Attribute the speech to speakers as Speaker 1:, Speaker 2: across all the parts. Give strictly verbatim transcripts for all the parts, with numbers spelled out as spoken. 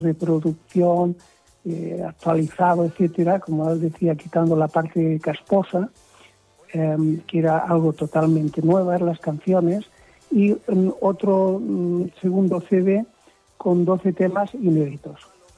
Speaker 1: de producción, eh, actualizado, etcétera, como él decía, quitando la parte casposa, eh, que era algo totalmente nuevo, las canciones, y um, otro um, segundo C D con doce temas inéditos.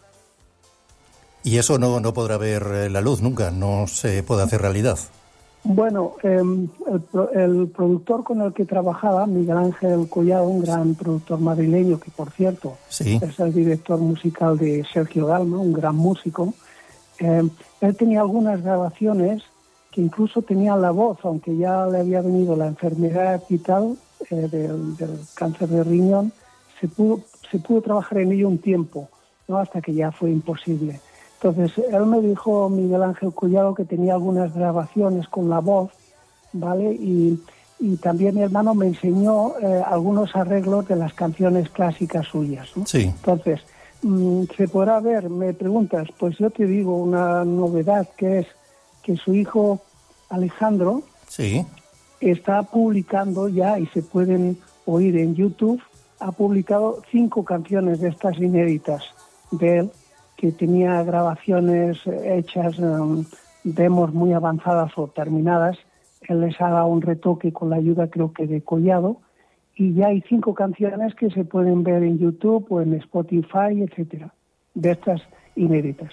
Speaker 2: Y eso no, no podrá ver la luz nunca, no se puede hacer realidad.
Speaker 1: Bueno, eh, el, el productor con el que trabajaba, Miguel Ángel Collado, un gran productor madrileño, que por cierto
Speaker 2: sí.
Speaker 1: es el director musical de Sergio Dalma, un gran músico, eh, él tenía algunas grabaciones que incluso tenían la voz, aunque ya le había venido la enfermedad y tal, eh, del, del cáncer de riñón, se pudo, se pudo trabajar en ello un tiempo, ¿no? Hasta que ya fue imposible. Entonces, él me dijo, Miguel Ángel Collado, que tenía algunas grabaciones con la voz, ¿vale? Y, y también mi hermano me enseñó eh, algunos arreglos de las canciones clásicas suyas, ¿no?
Speaker 2: Sí.
Speaker 1: Entonces, mmm, ¿se podrá ver? Me preguntas. Pues yo te digo una novedad, que es que su hijo Alejandro
Speaker 2: sí.
Speaker 1: está publicando ya, y se pueden oír en YouTube, ha publicado cinco canciones de estas inéditas de él, que tenía grabaciones hechas, um, demos muy avanzadas o terminadas. Él les ha dado un retoque con la ayuda, creo que de Collado, y ya hay cinco canciones que se pueden ver en YouTube o en Spotify, etcétera, de estas inéditas.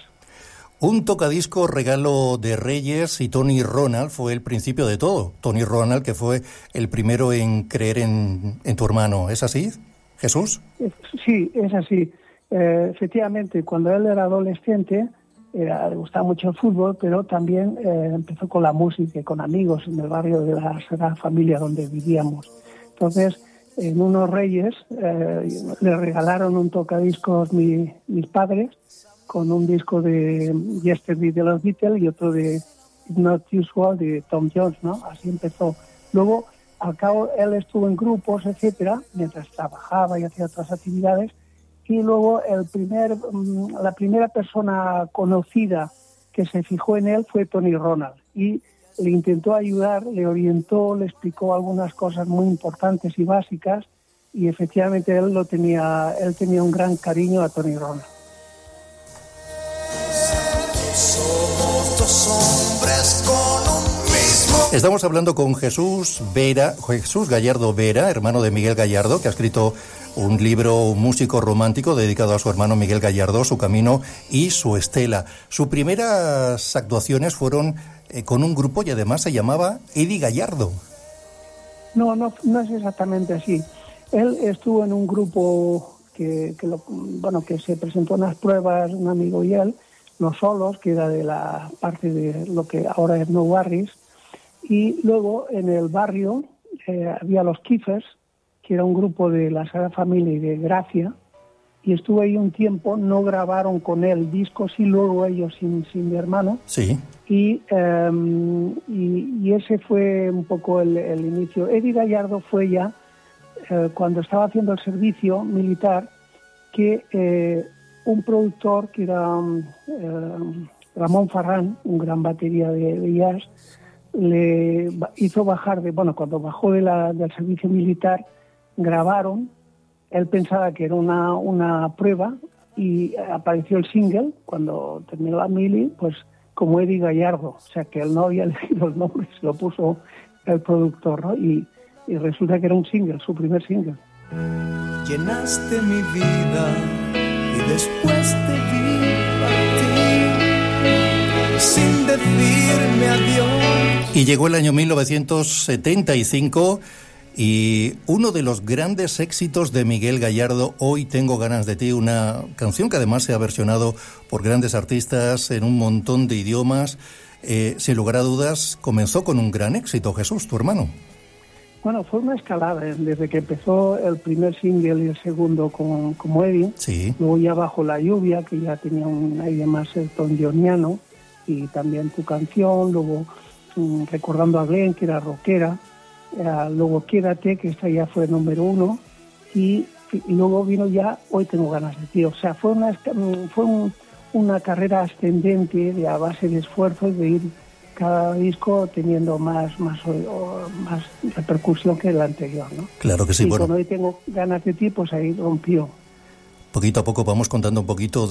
Speaker 2: Un tocadisco regalo de Reyes, y Tony Ronald fue el principio de todo. Tony Ronald, que fue el primero en creer en, en tu hermano. ¿Es así, Jesús?
Speaker 1: Sí, es así. Eh, efectivamente, cuando él era adolescente, era, le gustaba mucho el fútbol, pero también eh, empezó con la música y con amigos en el barrio de la Sagrada Familia donde vivíamos. Entonces, en unos Reyes eh, le regalaron un tocadiscos mi, mis padres, con un disco de Yesterday de los Beatles y otro de Not Usual de Tom Jones, ¿no? Así empezó. Luego, al cabo, él estuvo en grupos, etcétera, mientras trabajaba y hacía otras actividades. Y luego el primer, la primera persona conocida que se fijó en él fue Tony Ronald, y le intentó ayudar, le orientó, le explicó algunas cosas muy importantes y básicas, y efectivamente él lo tenía, él tenía un gran cariño a Tony Ronald.
Speaker 3: Somos dos hombres con un mismo...
Speaker 2: Estamos hablando con Jesús Vera, Jesús Gallardo Vera, hermano de Miguel Gallardo, que ha escrito un libro, un músico romántico dedicado a su hermano Miguel Gallardo, su camino y su estela. Sus primeras actuaciones fueron eh, con un grupo y además se llamaba Eddie Gallardo.
Speaker 1: No, no, no es exactamente así. Él estuvo en un grupo que, que, lo, bueno, que se presentó en las pruebas, un amigo y él, Los Solos, que era de la parte de lo que ahora es No Worries, y luego en el barrio eh, había los Kiffers, que era un grupo de la Sagrada Familia y de Gracia, y estuve ahí un tiempo. No grabaron con él discos, y luego ellos sin, sin mi hermano.
Speaker 2: Sí.
Speaker 1: Y, um, y, y ese fue un poco el, el inicio. Eddie Gallardo fue ya, eh, cuando estaba haciendo el servicio militar, que eh, un productor que era um, eh, Ramón Farrán, un gran batería de, de jazz, le hizo bajar de, bueno, cuando bajó de la, del servicio militar, grabaron. Él pensaba que era una, una prueba, y apareció el single cuando terminó la mili, pues como Eddie Gallardo, o sea que él no había elegido el nombre, se lo puso el productor, ¿no? Y, y resulta que era un single, su primer single.
Speaker 3: Llenaste mi vida y después te vi partir sin decirme adiós.
Speaker 2: Y llegó el año mil novecientos setenta y cinco y uno de los grandes éxitos de Miguel Gallardo, Hoy tengo ganas de ti, una canción que además se ha versionado por grandes artistas en un montón de idiomas. Eh, sin lugar a dudas, comenzó con un gran éxito, Jesús, tu hermano.
Speaker 1: Bueno, fue una escalada, desde que empezó el primer single y el segundo con, como Eddie,
Speaker 2: sí.
Speaker 1: Luego ya Bajo la lluvia, que ya tenía un aire más tonjoniano, y también Tu canción, luego um, Recordando a Glenn, que era rockera, uh, luego Quédate, que esta ya fue número uno, y, y luego vino ya Hoy tengo ganas de ti. O sea, fue una, fue un, una carrera ascendente de a base de esfuerzo y de ir cada disco teniendo más más o, más repercusión que el anterior, ¿no?
Speaker 2: Claro que sí,
Speaker 1: y
Speaker 2: bueno.
Speaker 1: Cuando Hoy tengo ganas de ti, pues ahí rompió.
Speaker 2: Poquito a poco vamos contando un poquito